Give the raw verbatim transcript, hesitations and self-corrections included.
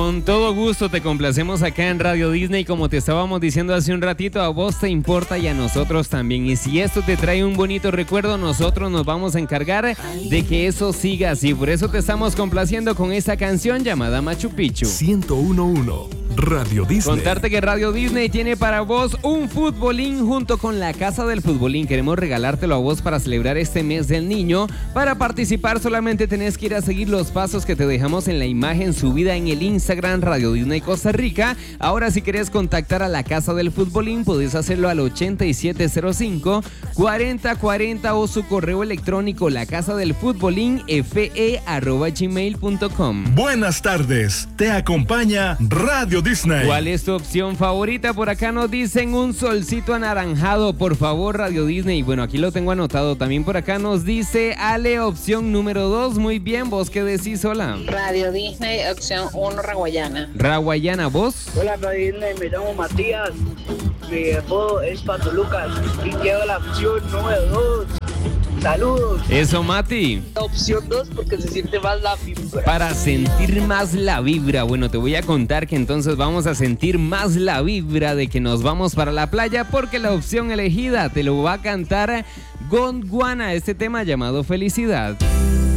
Con todo gusto te complacemos acá en Radio Disney. Como te estábamos diciendo hace un ratito, a vos te importa y a nosotros también. Y si esto te trae un bonito recuerdo, nosotros nos vamos a encargar de que eso siga así. Por eso te estamos complaciendo con esta canción llamada Machu Picchu. ciento uno punto uno Radio Disney. Contarte que Radio Disney tiene para vos un futbolín junto con la Casa del Futbolín. Queremos regalártelo a vos para celebrar este mes del niño. Para participar solamente tenés que ir a seguir los pasos que te dejamos en la imagen subida en el Instagram Radio Disney Costa Rica. Ahora, si querés contactar a la Casa del Futbolín, podés hacerlo al ochenta y siete cero cinco, cuarenta cuarenta o su correo electrónico la casa del futbolín fe arroba gmail punto com. Buenas tardes, te acompaña Radio Disney. ¿Cuál es tu opción favorita? Por acá nos dicen un solcito anaranjado, por favor, Radio Disney. Bueno, aquí lo tengo anotado. También por acá nos dice Ale, opción número dos. Muy bien, ¿vos qué decís? Hola. Radio Disney, opción uno, Raguayana. Raguayana, ¿vos? Hola, Radio Disney, me llamo Matías. Mi apodo es Pato Lucas y llevo la opción número dos. Saludos. Eso, Mati. Opción dos porque se siente más la vibra. Para sentir más la vibra. Bueno, te voy a contar que entonces vamos a sentir más la vibra de que nos vamos para la playa, porque la opción elegida te lo va a cantar Gondwana, este tema llamado Felicidad.